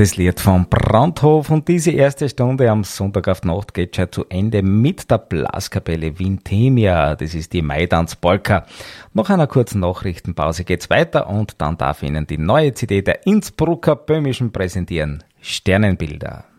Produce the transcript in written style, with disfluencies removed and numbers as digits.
Das Lied vom Brandhof und diese erste Stunde am Sonntag auf die Nacht geht schon zu Ende mit der Blaskapelle Vintemia. Das ist die Maidanz-Polka. Nach einer kurzen Nachrichtenpause geht's weiter und dann darf Ihnen die neue CD der Innsbrucker Böhmischen präsentieren. Sternenbilder.